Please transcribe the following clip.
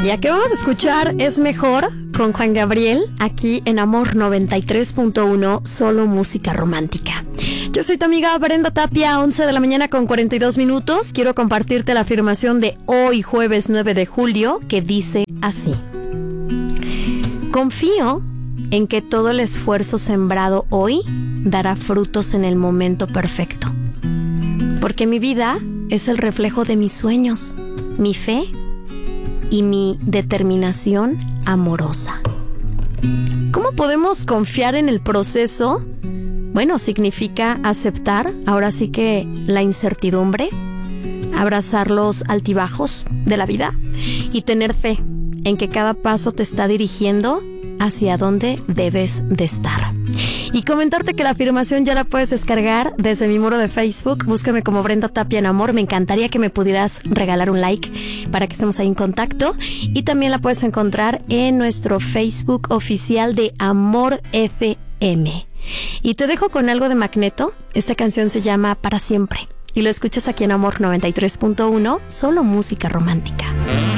La que vamos a escuchar es Mejor con Juan Gabriel, aquí en Amor 93.1, solo música romántica. Yo soy tu amiga Brenda Tapia, 11 de la mañana con 42 minutos. Quiero compartirte la afirmación de hoy, jueves 9 de julio, que dice así: confío en que todo el esfuerzo sembrado hoy dará frutos en el momento perfecto, porque mi vida es el reflejo de mis sueños, mi fe y mi determinación amorosa. ¿Cómo podemos confiar en el proceso? Bueno, significa aceptar, ahora sí que la incertidumbre, abrazar los altibajos de la vida y tener fe en que cada paso te está dirigiendo hacia donde debes de estar. Y comentarte que la afirmación ya la puedes descargar desde mi muro de Facebook. Búscame como Brenda Tapia en Amor. Me encantaría que me pudieras regalar un like para que estemos ahí en contacto. Y también la puedes encontrar en nuestro Facebook oficial de Amor FM. Y te dejo con algo de Magneto. Esta canción se llama Para Siempre. Y lo escuchas aquí en Amor 93.1, solo música romántica.